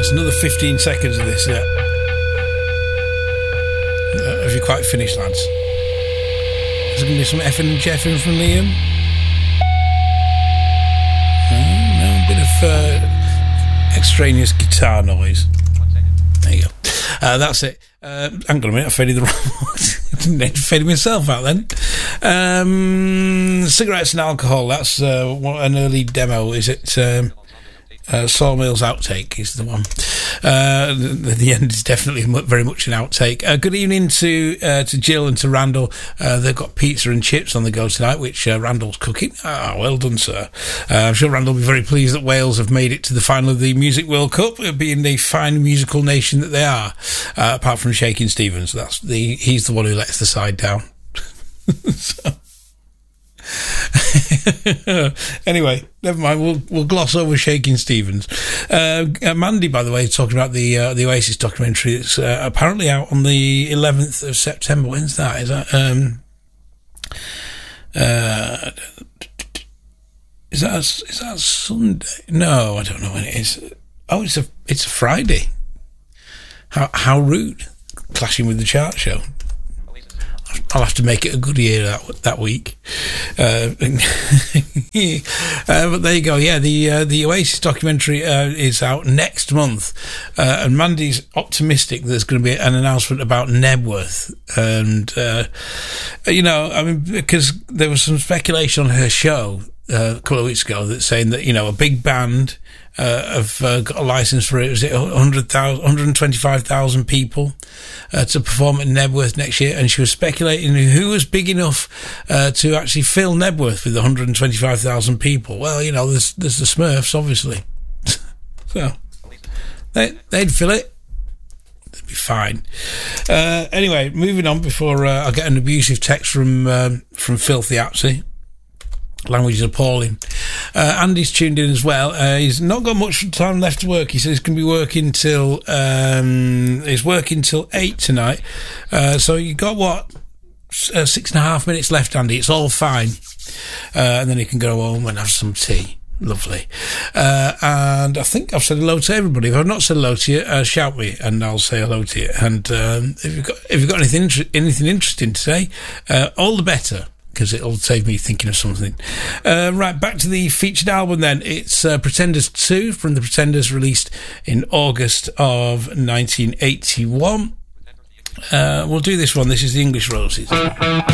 There's another 15 seconds of this, yeah. Have you quite finished, lads? Is there going to be some effing and jeffing from Liam? No, a bit of extraneous guitar noise. There you go. That's it. Hang on a minute, I faded the wrong one. Faded myself out then. Cigarettes and Alcohol, that's an early demo. Is it Sawmill's Outtake is the one. The end is definitely very much an outtake. Good evening to Jill and to Randall. They've got pizza and chips on the go tonight, which Randall's cooking. Ah, well done, sir. I'm sure Randall will be very pleased that Wales have made it to the final of the Music World Cup, being the fine musical nation that they are. Apart from Shakin' Stevens, he's the one who lets the side down. So. Anyway, never mind. We'll gloss over Shakin' Stevens. Mandy, by the way, is talking about the Oasis documentary. It's apparently out on the 11th of September. When's that? Is that Sunday? No, I don't know when it is. Oh, it's a Friday. How rude! Clashing with the chart show. I'll have to make it a good year that week. But there you go. Yeah, the Oasis documentary is out next month, and Mandy's optimistic there's going to be an announcement about Nebworth, and because there was some speculation on her show a couple of weeks ago that's saying that a big band have got a license for it. Was it 125,000 people to perform at Nebworth next year? And she was speculating who was big enough to actually fill Nebworth with 125,000 people. Well, there's the Smurfs, obviously. So they'd fill it. They'd be fine. Anyway, moving on before I get an abusive text from Filthy Apsy. Language is appalling. Andy's tuned in as well. He's not got much time left to work. He says he's going to be working till 8 tonight. So you got 6.5 minutes left, Andy. It's all fine. And then he can go home and have some tea. Lovely. And I think I've said hello to everybody. If I've not said hello to you, shout me and I'll say hello to you. And if you've got anything interesting to say, all the better, because it'll save me thinking of something. Right, back to the featured album then. It's Pretenders 2 from the Pretenders, released in August of 1981. We'll do this one. This is the English Roses.